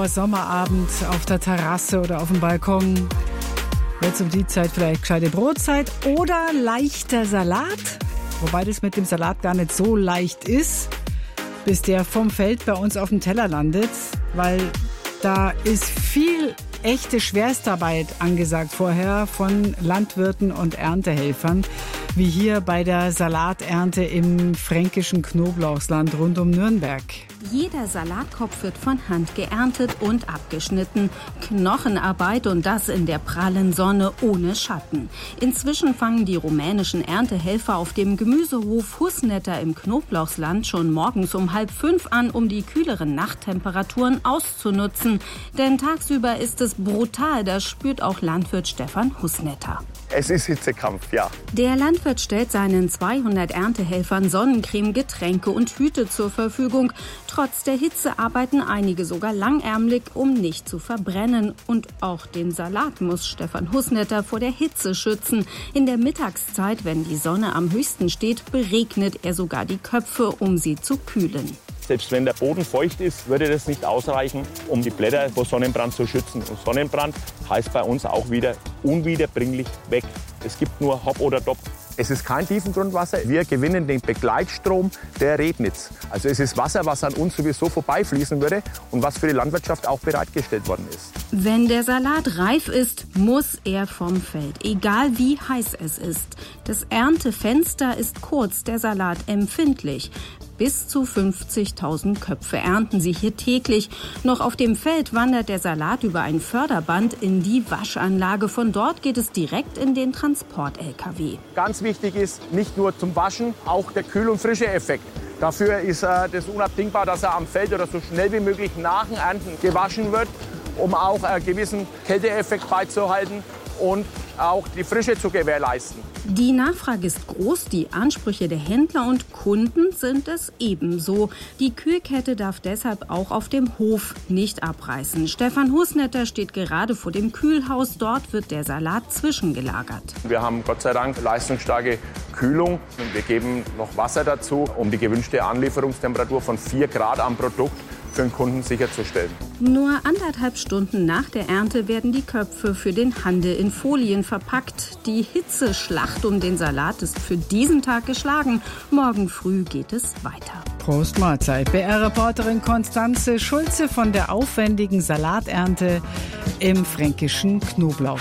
Sommerabend auf der Terrasse oder auf dem Balkon. Jetzt um die Zeit vielleicht gescheite Brotzeit oder leichter Salat. Wobei das mit dem Salat gar nicht so leicht ist, bis der vom Feld bei uns auf dem Teller landet. Weil da ist viel echte Schwerstarbeit angesagt vorher von Landwirten und Erntehelfern, wie hier bei der Salaternte im fränkischen Knoblauchsland rund um Nürnberg. Jeder Salatkopf wird von Hand geerntet und abgeschnitten. Knochenarbeit und das in der prallen Sonne ohne Schatten. Inzwischen fangen die rumänischen Erntehelfer auf dem Gemüsehof Husnetter im Knoblauchsland schon morgens um 4:30 an, um die kühleren Nachttemperaturen auszunutzen. Denn tagsüber ist es brutal, das spürt auch Landwirt Stefan Husnetter. Es ist Hitzekampf, ja. Der Landwirt stellt seinen 200 Erntehelfern Sonnencreme, Getränke und Hüte zur Verfügung. Trotz der Hitze arbeiten einige sogar langärmlich, um nicht zu verbrennen. Und auch den Salat muss Stefan Husnetter vor der Hitze schützen. In der Mittagszeit, wenn die Sonne am höchsten steht, beregnet er sogar die Köpfe, um sie zu kühlen. Selbst wenn der Boden feucht ist, würde das nicht ausreichen, um die Blätter vor Sonnenbrand zu schützen. Und Sonnenbrand heißt bei uns auch wieder unwiederbringlich weg. Es gibt nur Hop oder Top. Es ist kein Tiefengrundwasser. Wir gewinnen den Begleitstrom der Rednitz. Also es ist Wasser, was an uns sowieso vorbeifließen würde und was für die Landwirtschaft auch bereitgestellt worden ist. Wenn der Salat reif ist, muss er vom Feld, egal wie heiß es ist. Das Erntefenster ist kurz, der Salat empfindlich. Bis zu 50.000 Köpfe ernten sie hier täglich. Noch auf dem Feld wandert der Salat über ein Förderband in die Waschanlage. Von dort geht es direkt in den Transport-LKW. Ganz wichtig ist, nicht nur zum Waschen, auch der Kühl- und Frische-Effekt. Dafür ist das unabdingbar, dass er am Feld oder so schnell wie möglich nach dem Ernten gewaschen wird, um auch einen gewissen Kälteeffekt beizubehalten und auch die Frische zu gewährleisten. Die Nachfrage ist groß, die Ansprüche der Händler und Kunden sind es ebenso. Die Kühlkette darf deshalb auch auf dem Hof nicht abreißen. Stefan Husnetter steht gerade vor dem Kühlhaus. Dort wird der Salat zwischengelagert. Wir haben Gott sei Dank leistungsstarke Kühlung. Und wir geben noch Wasser dazu, um die gewünschte Anlieferungstemperatur von 4 Grad am Produkt für den Kunden sicherzustellen. Nur 1,5 Stunden nach der Ernte werden die Köpfe für den Handel in Folien verpackt. Die Hitzeschlacht um den Salat ist für diesen Tag geschlagen. Morgen früh geht es weiter. Prost Mahlzeit. BR-Reporterin Konstanze Schulze von der aufwendigen Salaternte im fränkischen Knoblauch.